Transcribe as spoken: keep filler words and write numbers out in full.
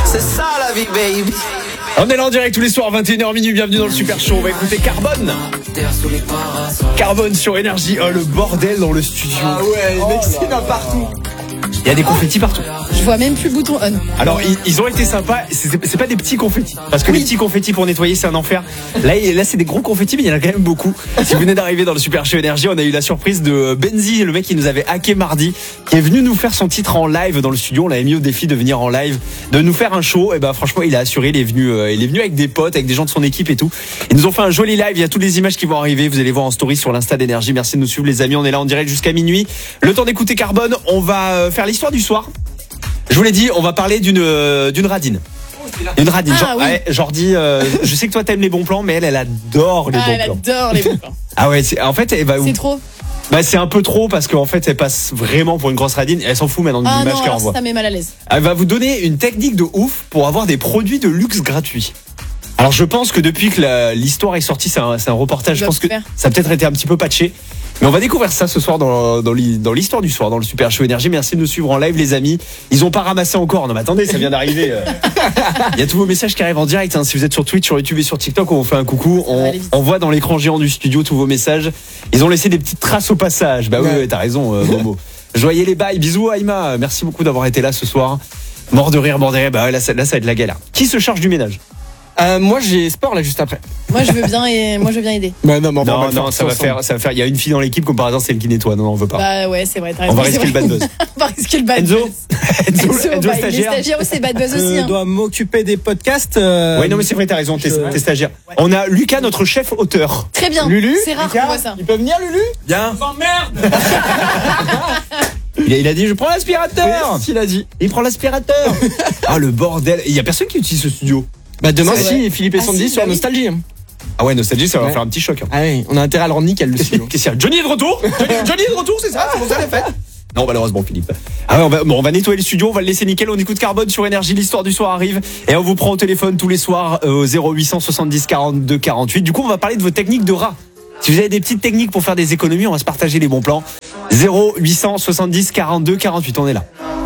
C'est ça la vie, baby. On est là en direct tous les soirs, vingt et une heures minuit, bienvenue dans le Super Show. On va écouter Carbone. Carbone sur Énergie. Oh, le bordel dans le studio. Ah ouais, les mecs, c'est là partout. Il y a des confettis partout. Je vois même plus le bouton on. Alors ils, ils ont été sympas. C'est, c'est pas des petits confettis, parce que oui. Les petits confettis pour nettoyer c'est un enfer. Là, là c'est des gros confettis, mais il y en a quand même beaucoup. Si vous venez d'arriver dans le Super Show Énergie, on a eu la surprise de Benzi, le mec qui nous avait hacké mardi, qui est venu nous faire son titre en live dans le studio. On l'avait mis au défi de venir en live, de nous faire un show. Et ben franchement, il a assuré. Il est venu, euh, il est venu avec des potes, avec des gens de son équipe et tout. Ils nous ont fait un joli live. Il y a toutes les images qui vont arriver. Vous allez voir en story sur l'Insta d'Énergie. Merci de nous suivre les amis. On est là en direct jusqu'à minuit. Le temps d'écouter Carbone. On va faire l'histoire du soir. Je vous l'ai dit, on va parler d'une euh, d'une radine. Une radine. Ah, genre, oui. ouais, genre dit, euh, je sais que toi t'aimes les bons plans, mais elle, elle adore les ah, bons elle plans. adore les bons plans. Ah ouais, c'est, en fait, elle va. C'est trop. Bah c'est un peu trop parce qu'en fait, elle passe vraiment pour une grosse radine. Elle s'en fout maintenant de Ah l'image non, qu'elle alors envoie. ça met mal à l'aise. Elle va vous donner une technique de ouf pour avoir des produits de luxe gratuits. Alors je pense que depuis que la, l'histoire est sortie, c'est un, c'est un reportage. Je pense que faire. ça a peut-être été un petit peu patché. Mais on va découvrir ça ce soir dans, dans, dans l'histoire du soir, dans le Super Show Énergie. Merci de nous suivre en live, les amis. Ils ont pas ramassé encore. Non, mais attendez, ça vient d'arriver. Il y a tous vos messages qui arrivent en direct. Hein. Si vous êtes sur Twitch, sur YouTube et sur TikTok, on vous fait un coucou. On, on voit dans l'écran géant du studio tous vos messages. Ils ont laissé des petites traces au passage. Bah oui, ouais. T'as raison, euh, Momo. Joyez les bails. Bisous, Aïma. Merci beaucoup d'avoir été là ce soir. Mort de rire, mort de rire. Bah ouais, là, ça, là, ça va être la galère. Qui se charge du ménage? Euh, moi j'ai sport là juste après. Moi je veux bien et moi je veux bien aider. Bah non, mais on va Non, pas non, faire ça va faire, ça va faire. Il y a une fille dans l'équipe comme par hasard, c'est elle qui nettoie. Non, non, on veut pas. Bah ouais, c'est vrai. T'as On raison, va c'est risquer le vrai. bad buzz. On va risquer le bad Enzo, buzz. Enzo, Enzo, bah, les stagiaire. stagiaires c'est bad buzz aussi. Je Hein. dois m'occuper des podcasts. Euh... Oui, non, mais c'est vrai, t'as raison, t'es, Je- t'es stagiaire. On a Lucas, notre chef auteur. Très bien. Lulu, C'est rare Lucas, qu'on voit ça. Il peut venir Lulu? Bien. Merde. Il a, il a dit, je prends l'aspirateur. Oui, il a dit. Il prend l'aspirateur. Ah, le bordel. Il y a personne qui utilise ce studio. Bah demain C'est si, Philippe et Ah, Sandy si, sur bah oui. Nostalgie. Ah ouais, Nostalgie, ça va Ouais. faire un petit choc. Hein. Ah oui, on a intérêt à le rendre nickel le studio. Qu'est-ce qu'il y a? Johnny est de retour. Johnny, Johnny est de retour, c'est ça? C'est pour ça la fête? Non, malheureusement, Philippe. Ah ouais, on va, bon, on va nettoyer le studio, on va le laisser nickel. On écoute Carbone sur Énergie. L'histoire du soir arrive et on vous prend au téléphone tous les soirs euh, au zéro huit cent soixante-dix quarante-deux quarante-huit. Du coup, on va parler de vos techniques de rat. Si vous avez des petites techniques pour faire des économies, on va se partager les bons plans. zéro huit cent soixante-dix quarante-deux quarante-huit. On est là.